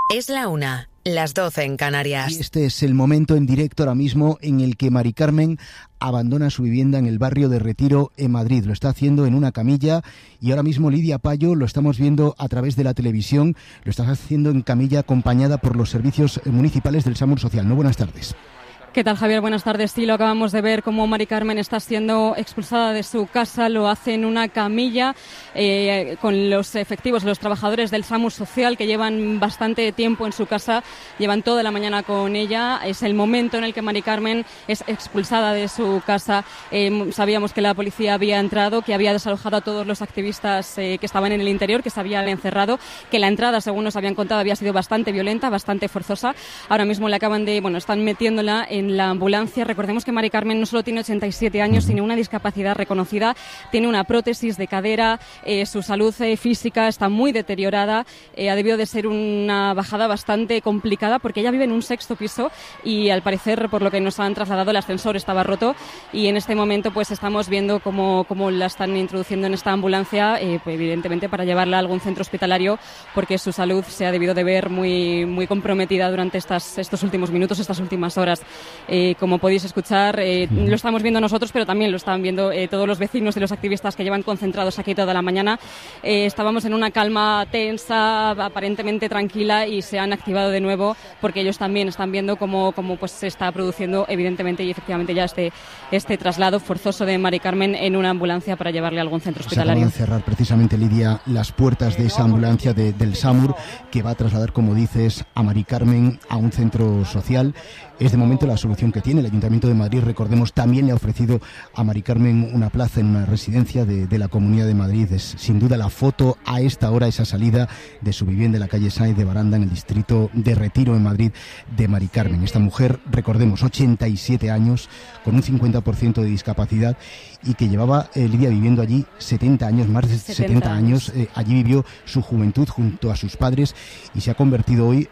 Es la 1, las 12 en Canarias. Y este es el momento en directo ahora mismo en el que Mari Carmen abandona su vivienda en el barrio de Retiro, en Madrid. Lo está haciendo en una camilla y ahora mismo Lidia Payo lo estamos viendo a través de la televisión. Lo está haciendo en camilla acompañada por los servicios municipales del SAMUR Social. Muy buenas tardes. ¿Qué tal, Javier? Buenas tardes. Sí, lo acabamos de ver cómo Mari Carmen está siendo expulsada de su casa. Lo hace en una camilla con los efectivos, los trabajadores del SAMUR Social que llevan bastante tiempo en su casa, llevan toda la mañana con ella. Es el momento en el que Mari Carmen es expulsada de su casa. Sabíamos que la policía había entrado, que había desalojado a todos los activistas que estaban en el interior, que se habían encerrado, que la entrada, según nos habían contado, había sido bastante violenta, bastante forzosa. Ahora mismo le están metiéndola en la ambulancia. Recordemos que Mari Carmen no solo tiene 87 años, sino una discapacidad reconocida, tiene una prótesis de cadera, su salud física está muy deteriorada, ha debido de ser una bajada bastante complicada porque ella vive en un 6º piso y al parecer, por lo que nos han trasladado, el ascensor estaba roto y en este momento pues estamos viendo cómo la están introduciendo en esta ambulancia, pues, evidentemente para llevarla a algún centro hospitalario porque su salud se ha debido de ver muy, muy comprometida durante estos últimos minutos, estas últimas horas. Como podéis escuchar, lo estamos viendo nosotros, pero también lo están viendo todos los vecinos y los activistas que llevan concentrados aquí toda la mañana. Estábamos en una calma tensa, aparentemente tranquila, y se han activado de nuevo porque ellos también están viendo cómo pues se está produciendo evidentemente y efectivamente ya este traslado forzoso de Mari Carmen en una ambulancia para llevarle a algún centro hospitalario. Se acaban de cerrar precisamente, Lidia, las puertas de esa ambulancia del SAMUR que va a trasladar, como dices, a Mari Carmen a un centro social. Es de momento la solución que tiene. El Ayuntamiento de Madrid, recordemos, también le ha ofrecido a Mari Carmen una plaza en una residencia de la Comunidad de Madrid. Es sin duda la foto a esta hora, esa salida de su vivienda en la calle Sáenz de Baranda, en el distrito de Retiro, en Madrid, de Mari Carmen. Esta mujer, recordemos, 87 años, con un 50% de discapacidad y que llevaba, Lidia, viviendo allí 70 años, más de 70 años. Allí vivió su juventud junto a sus padres y se ha convertido hoy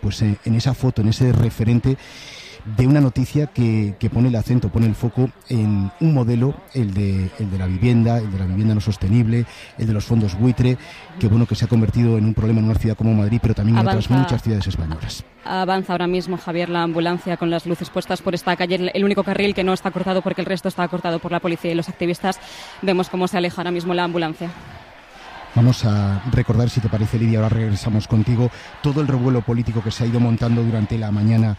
en esa foto, en ese referente de una noticia que pone el acento, pone el foco en un modelo, el de la vivienda no sostenible, el de los fondos buitre, que se ha convertido en un problema en una ciudad como Madrid, pero también en otras muchas ciudades españolas. Avanza ahora mismo, Javier, la ambulancia con las luces puestas por esta calle, el único carril que no está cortado porque el resto está cortado por la policía y los activistas. Vemos cómo se aleja ahora mismo la ambulancia. Vamos a recordar, si te parece, Lidia, ahora regresamos contigo, todo el revuelo político que se ha ido montando durante la mañana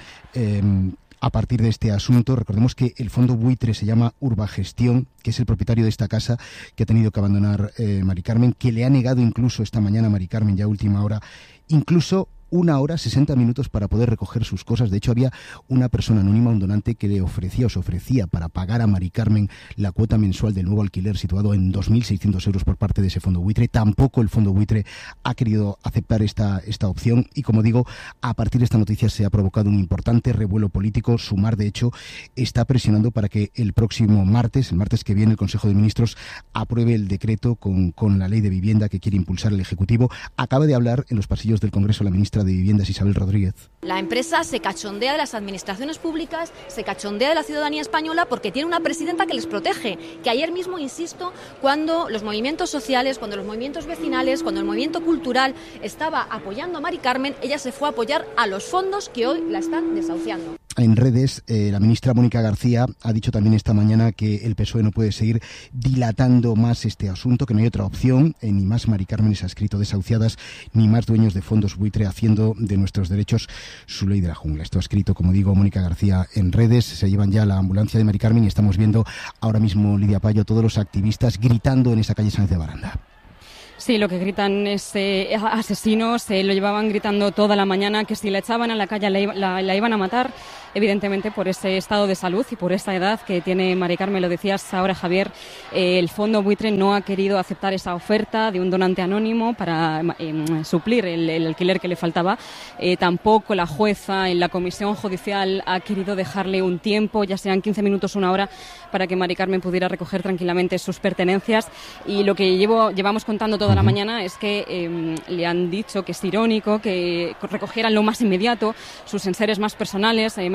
a partir de este asunto. Recordemos que el fondo buitre se llama Urbagestión, que es el propietario de esta casa que ha tenido que abandonar Mari Carmen, que le ha negado incluso esta mañana a Mari Carmen, ya a última hora, incluso 1 hora 60 minutos para poder recoger sus cosas. De hecho, había una persona anónima, un donante, que le ofrecía para pagar a Mari Carmen la cuota mensual del nuevo alquiler situado en 2.600 euros por parte de ese fondo buitre. Tampoco el fondo buitre ha querido aceptar esta opción y, como digo, a partir de esta noticia se ha provocado un importante revuelo político. Sumar, de hecho, está presionando para que el próximo martes, el martes que viene, el Consejo de Ministros apruebe el decreto con la ley de vivienda que quiere impulsar el Ejecutivo. Acaba de hablar en los pasillos del Congreso la ministra de Viviendas, Isabel Rodríguez. La empresa se cachondea de las administraciones públicas, se cachondea de la ciudadanía española porque tiene una presidenta que les protege. Que ayer mismo, insisto, cuando los movimientos sociales, cuando los movimientos vecinales, cuando el movimiento cultural estaba apoyando a Mari Carmen, ella se fue a apoyar a los fondos que hoy la están desahuciando. En redes, la ministra Mónica García ha dicho también esta mañana que el PSOE no puede seguir dilatando más este asunto, que no hay otra opción, ni más Mari Carmen, se ha escrito, desahuciadas, ni más dueños de fondos buitre haciendo de nuestros derechos su ley de la jungla. Esto ha escrito, como digo, Mónica García en redes. Se llevan ya la ambulancia de Mari Carmen y estamos viendo ahora mismo, Lidia Payo, todos los activistas gritando en esa calle Sáenz de Baranda. Sí, lo que gritan es asesinos, lo llevaban gritando toda la mañana, que si la echaban a la calle la iban a matar, evidentemente por ese estado de salud y por esa edad que tiene Mari Carmen. Lo decías ahora, Javier, el fondo buitre no ha querido aceptar esa oferta de un donante anónimo para suplir el alquiler que le faltaba. Tampoco la jueza en la comisión judicial ha querido dejarle un tiempo, ya sean 15 minutos, 1 hora, para que Mari Carmen pudiera recoger tranquilamente sus pertenencias. Y lo que llevamos contando toda la mañana es que le han dicho que es irónico que recogieran lo más inmediato, sus enseres más personales, más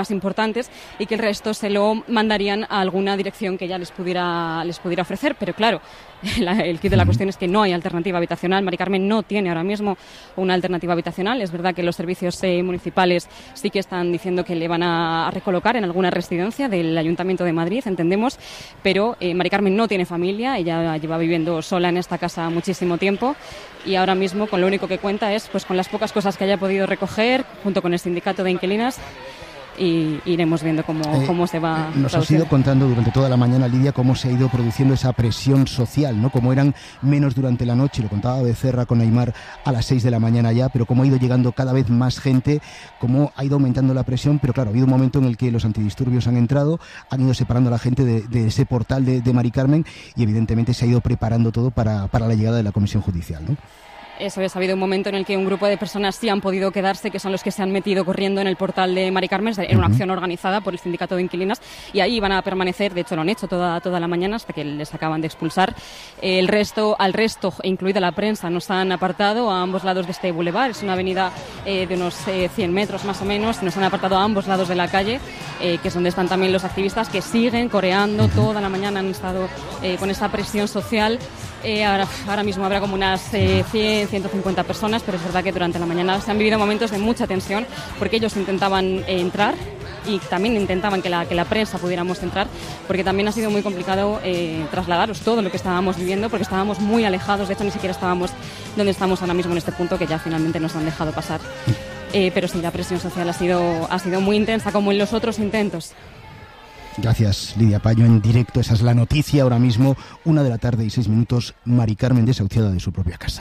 más importantes y que el resto se lo mandarían a alguna dirección que ya les pudiera ofrecer. Pero claro, el kit de la cuestión es que no hay alternativa habitacional. Mari Carmen no tiene ahora mismo una alternativa habitacional. Es verdad que los servicios municipales sí que están diciendo que le van a recolocar en alguna residencia del Ayuntamiento de Madrid, entendemos, pero Mari Carmen no tiene familia, ella lleva viviendo sola en esta casa muchísimo tiempo y ahora mismo con lo único que cuenta es pues con las pocas cosas que haya podido recoger junto con el sindicato de inquilinas. Y iremos viendo cómo se va. Nos has ido contando durante toda la mañana, Lidia, cómo se ha ido produciendo esa presión social, ¿no? Como eran menos durante la noche, lo contaba Becerra con Aimar a las 6 de la mañana ya, pero cómo ha ido llegando cada vez más gente, cómo ha ido aumentando la presión, pero claro, ha habido un momento en el que los antidisturbios han entrado, han ido separando a la gente de ese portal de Mari Carmen y evidentemente se ha ido preparando todo para la llegada de la comisión judicial, ¿no? Eso es, ha habido un momento en el que un grupo de personas sí han podido quedarse, que son los que se han metido corriendo en el portal de Mari Carmen, en una acción organizada por el sindicato de inquilinas, y ahí van a permanecer, de hecho lo han hecho toda la mañana hasta que les acaban de expulsar. Al resto, incluida la prensa, nos han apartado a ambos lados de este bulevar, es una avenida de unos 100 metros más o menos, nos han apartado a ambos lados de la calle, que es donde están también los activistas que siguen coreando, toda la mañana han estado con esa presión social. Ahora mismo habrá como unas 150 personas, pero es verdad que durante la mañana se han vivido momentos de mucha tensión porque ellos intentaban entrar y también intentaban que la prensa pudiéramos entrar, porque también ha sido muy complicado trasladaros todo lo que estábamos viviendo, porque estábamos muy alejados, de hecho ni siquiera estábamos donde estamos ahora mismo en este punto, que ya finalmente nos han dejado pasar. Pero sí, la presión social ha sido muy intensa, como en los otros intentos. Gracias, Lidia Paño, en directo. Esa es la noticia ahora mismo, 1:06 p.m, Mari Carmen desahuciada de su propia casa.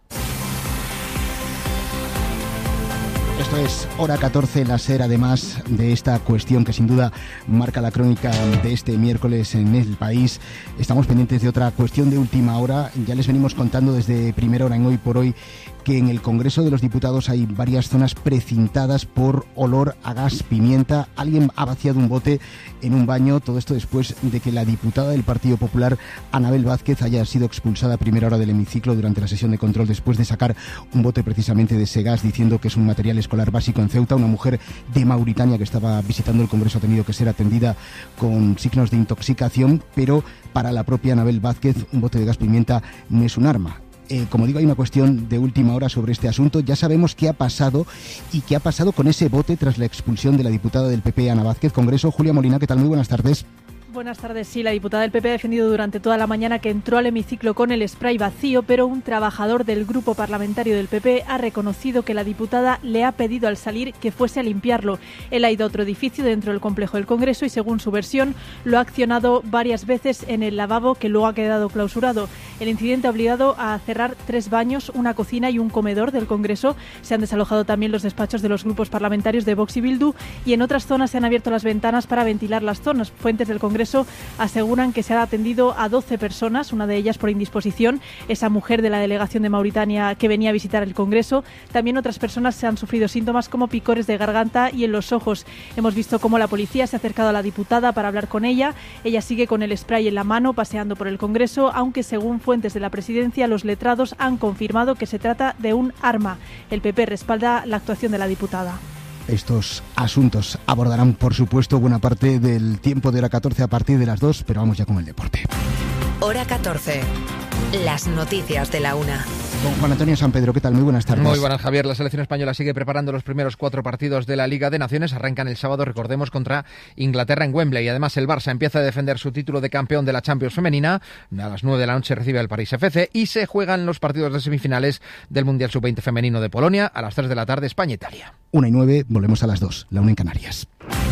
Esto es Hora 14, la SER, además de esta cuestión que sin duda marca la crónica de este miércoles en El País. Estamos pendientes de otra cuestión de última hora. Ya les venimos contando desde primera hora en Hoy por Hoy que en el Congreso de los Diputados hay varias zonas precintadas por olor a gas pimienta. Alguien ha vaciado un bote en un baño, todo esto después de que la diputada del Partido Popular, Anabel Vázquez, haya sido expulsada a primera hora del hemiciclo durante la sesión de control después de sacar un bote precisamente de ese gas, diciendo que es un material escolar básico en Ceuta. Una mujer de Mauritania que estaba visitando el Congreso ha tenido que ser atendida con signos de intoxicación, pero para la propia Anabel Vázquez un bote de gas pimienta no es un arma. Como digo, hay una cuestión de última hora sobre este asunto. Ya sabemos qué ha pasado y qué ha pasado con ese bote tras la expulsión de la diputada del PP, Ana Vázquez. Congreso, Julia Molina, ¿qué tal? Muy buenas tardes. Buenas tardes. Sí, la diputada del PP ha defendido durante toda la mañana que entró al hemiciclo con el spray vacío, pero un trabajador del grupo parlamentario del PP ha reconocido que la diputada le ha pedido al salir que fuese a limpiarlo. Él ha ido a otro edificio dentro del complejo del Congreso y, según su versión, lo ha accionado varias veces en el lavabo, que luego ha quedado clausurado. El incidente ha obligado a cerrar 3 baños, una cocina y un comedor del Congreso. Se han desalojado también los despachos de los grupos parlamentarios de Vox y Bildu y en otras zonas se han abierto las ventanas para ventilar las zonas. Fuentes del Congreso aseguran que se ha atendido a 12 personas, una de ellas por indisposición, esa mujer de la delegación de Mauritania que venía a visitar el Congreso. También otras personas se han sufrido síntomas como picores de garganta y en los ojos. Hemos visto cómo la policía se ha acercado a la diputada para hablar con ella. Ella sigue con el spray en la mano paseando por el Congreso, aunque según fuentes de la presidencia, los letrados han confirmado que se trata de un arma. El PP respalda la actuación de la diputada. Estos asuntos abordarán, por supuesto, buena parte del tiempo de Hora 14 a partir de las 2, pero vamos ya con el deporte. Hora 14. Las noticias de la una. Con Juan Antonio San Pedro, ¿qué tal? Muy buenas tardes. Muy buenas, Javier. La selección española sigue preparando los primeros 4 partidos de la Liga de Naciones. Arrancan el sábado, recordemos, contra Inglaterra en Wembley. Y además el Barça empieza a defender su título de campeón de la Champions femenina. A las 9 de la noche recibe al París FC y se juegan los partidos de semifinales del Mundial Sub-20 femenino de Polonia. A las 3 de la tarde, España-Italia. 1:09, volvemos a las 2, la 1 en Canarias.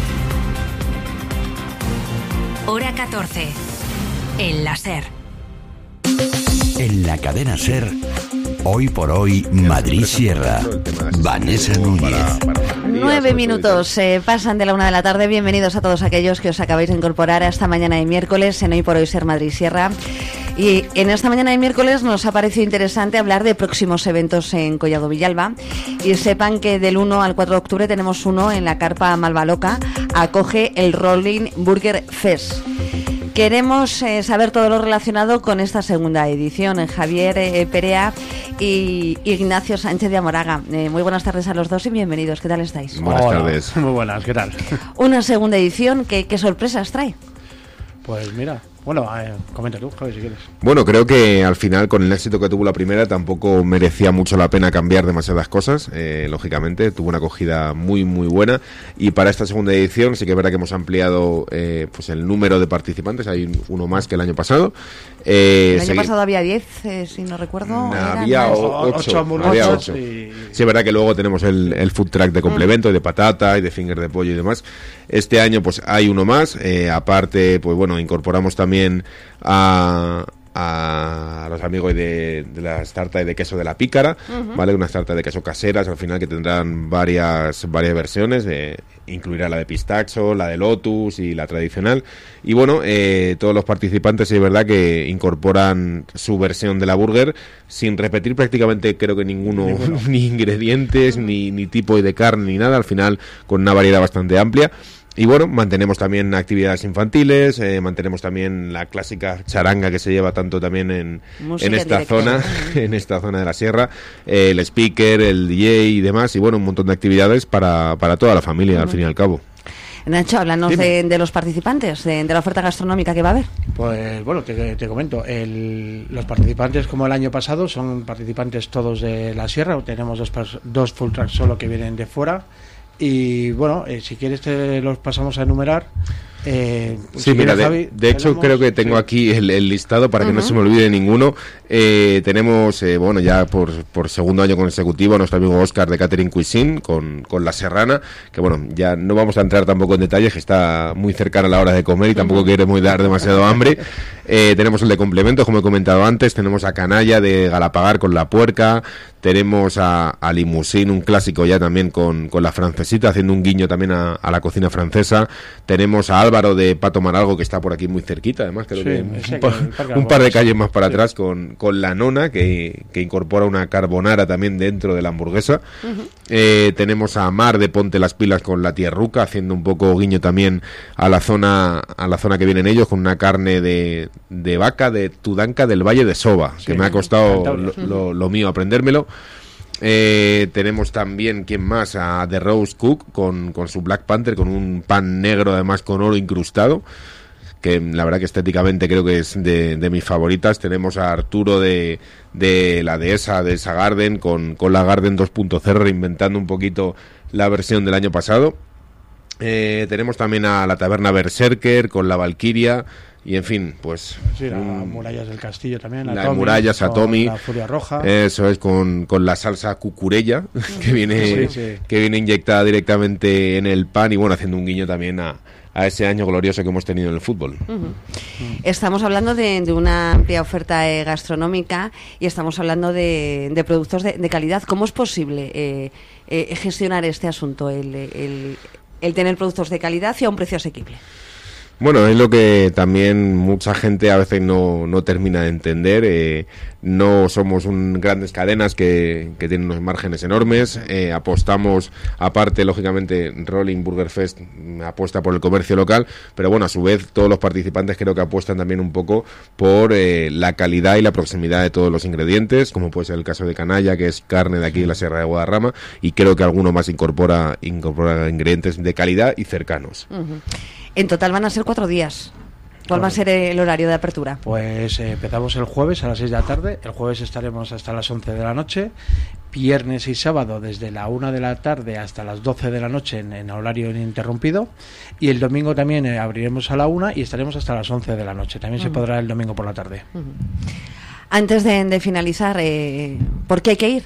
Hora 14. En la SER. En la cadena SER, Hoy por Hoy, Madrid Sierra. Vanessa Núñez. 9 minutos pasan de la 1 de la tarde. Bienvenidos a todos aquellos que os acabáis de incorporar a esta mañana de miércoles en Hoy por Hoy Ser Madrid Sierra. Y en esta mañana de miércoles nos ha parecido interesante hablar de próximos eventos en Collado Villalba. Y sepan que del 1 al 4 de octubre tenemos uno en la carpa Malvaloca. Acoge el Rolling Burger Fest, Queremos saber todo lo relacionado con esta segunda edición. Javier Perea y Ignacio Sánchez de Amoraga. Muy buenas tardes a los dos y bienvenidos. ¿Qué tal estáis? Buenas tardes. Muy buenas, ¿qué tal? Una segunda edición, ¿qué sorpresas trae? Pues mira, bueno, comenta tú, Javi, si quieres. Bueno, creo que al final, con el éxito que tuvo la primera, tampoco merecía mucho la pena cambiar demasiadas cosas. Lógicamente, tuvo una acogida muy, muy buena. Y para esta segunda edición, sí que es verdad que hemos ampliado pues el número de participantes. Hay uno más que el año pasado. El año pasado había 10, si no recuerdo. Había 8. Sí, es verdad que luego tenemos el food track de complemento, y de patata, y de finger de pollo y demás. Este año, pues hay uno más. Aparte, pues bueno, incorporamos también a los amigos de las tartas de queso de la Pícara, ¿vale? Unas tartas de queso caseras al final que tendrán varias versiones, incluirá la de pistacho, la de lotus y la tradicional. Y bueno, todos los participantes es verdad que incorporan su versión de la burger sin repetir prácticamente creo que ninguno. Ni ingredientes, ni tipo de carne, ni nada, al final con una variedad bastante amplia. Y bueno, mantenemos también actividades infantiles, mantenemos también la clásica charanga que se lleva tanto también en esta zona, en esta zona de la sierra, el speaker, el DJ y demás, y bueno, un montón de actividades para toda la familia, al fin y al cabo. Nacho, háblanos de los participantes, de la oferta gastronómica que va a haber. Pues bueno, te comento, los participantes como el año pasado son participantes todos de la sierra, tenemos dos full tracks solo que vienen de fuera. Y bueno, si quieres te los pasamos a enumerar. Sí, mira, Javi, de hecho creo que tengo aquí el listado para que no se me olvide ninguno. Tenemos, bueno, ya por segundo año consecutivo a nuestro amigo Óscar de Catering Cuisine con La Serrana, que bueno, ya no vamos a entrar tampoco en detalles, que está muy cercana a la hora de comer y tampoco queremos dar demasiado hambre. Tenemos el de complementos, como he comentado antes, tenemos a Canalla de Galapagar con La Puerca, tenemos a Limousin, un clásico ya también con la francesita, haciendo un guiño también a la cocina francesa. Tenemos a Álvaro de Pato Maralgo, que está por aquí muy cerquita, además creo que un par de calles más para atrás, con La Nona, que incorpora una carbonara también dentro de la hamburguesa. Tenemos a Mar de Ponte las Pilas con La Tierruca, haciendo un poco guiño también a la zona que vienen ellos, con una carne de vaca de Tudanca del Valle de Soba, que me ha costado lo mío aprendérmelo. Tenemos también, ¿quién más? A The Rose Cook con su Black Panther, con un pan negro además con oro incrustado, que la verdad que estéticamente creo que es de mis favoritas. Tenemos a Arturo de la dehesa de esa Garden con la Garden 2.0, reinventando un poquito la versión del año pasado. Tenemos también a la taberna Berserker con la Valquiria. Y en fin, pues... Sí, las murallas del castillo también. Las murallas, a Tommy. La Furia Roja. Eso es, con la salsa cucurella, que viene inyectada directamente en el pan. Y bueno, haciendo un guiño también a ese año glorioso que hemos tenido en el fútbol. Estamos hablando de una amplia oferta gastronómica y estamos hablando de productos de calidad. ¿Cómo es posible gestionar este asunto, el tener productos de calidad y a un precio asequible? Bueno, es lo que también mucha gente a veces no termina de entender. No somos grandes cadenas que tienen unos márgenes enormes. Apostamos, aparte, lógicamente, Rolling Burger Fest apuesta por el comercio local, pero bueno, a su vez, todos los participantes creo que apuestan también un poco por la calidad y la proximidad de todos los ingredientes, como puede ser el caso de Canalla, que es carne de aquí de la Sierra de Guadarrama, y creo que alguno más incorpora ingredientes de calidad y cercanos. En total van a ser 4 días. ¿Cuál va a ser el horario de apertura? Pues empezamos el jueves a las 6 de la tarde. El jueves estaremos hasta las 11 de la noche. Viernes y sábado desde la 1 de la tarde hasta las 12 de la noche en horario ininterrumpido. Y el domingo también abriremos a la 1 y estaremos hasta las 11 de la noche. También se podrá el domingo por la tarde. Antes de finalizar, ¿por qué hay que ir?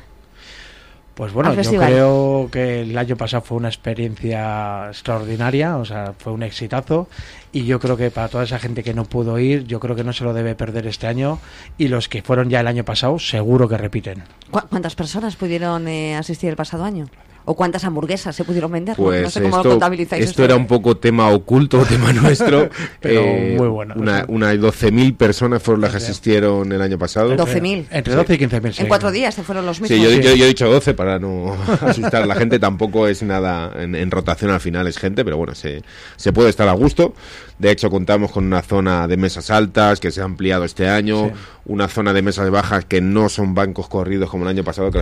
Pues bueno, yo creo que el año pasado fue una experiencia extraordinaria, o sea, fue un exitazo, y yo creo que para toda esa gente que no pudo ir, yo creo que no se lo debe perder este año, y los que fueron ya el año pasado, seguro que repiten. ¿Cuántas personas pudieron asistir el pasado año? ¿O cuántas hamburguesas se pudieron vender? Pues no sé cómo lo contabilizáis. Esto era un poco tema oculto, tema nuestro. Pero muy bueno. Unas 12.000 personas fueron las que asistieron el año pasado. 12.000. Entre 12 y 15.000. En 4 días se fueron los mismos. Sí, yo he dicho 12 para no asustar a la gente. Tampoco es nada en rotación al final, es gente, pero bueno, se puede estar a gusto. De hecho, contamos con una zona de mesas altas que se ha ampliado este año, una zona de mesas bajas que no son bancos corridos como el año pasado, que